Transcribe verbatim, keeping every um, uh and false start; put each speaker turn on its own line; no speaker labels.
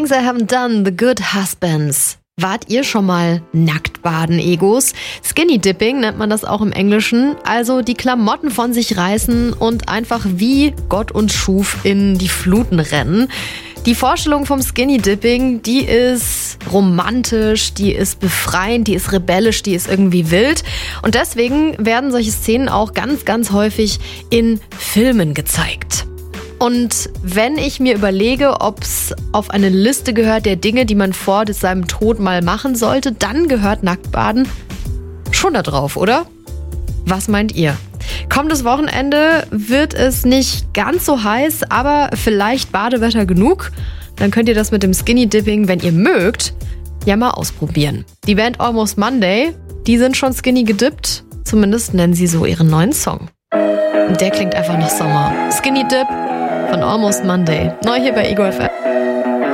Things I Haven't Done, The Good Husbands. Wart ihr schon mal nackt baden, Egos? Skinny Dipping nennt man das auch im Englischen. Also die Klamotten von sich reißen und einfach wie Gott uns schuf in die Fluten rennen. Die Vorstellung vom Skinny Dipping, die ist romantisch, die ist befreiend, die ist rebellisch, die ist irgendwie wild. Und deswegen werden solche Szenen auch ganz, ganz häufig in Filmen gezeigt. Und wenn ich mir überlege, ob es auf eine Liste gehört der Dinge, die man vor seinem Tod mal machen sollte, dann gehört Nacktbaden schon da drauf, oder? Was meint ihr? Kommendes Wochenende wird es nicht ganz so heiß, aber vielleicht Badewetter genug. Dann könnt ihr das mit dem Skinny Dipping, wenn ihr mögt, ja mal ausprobieren. Die Band Almost Monday, die sind schon skinny gedippt. Zumindest nennen sie so ihren neuen Song. Und der klingt einfach nach Sommer. Skinny Dip von Almost Monday. Neu hier bei Ego F M.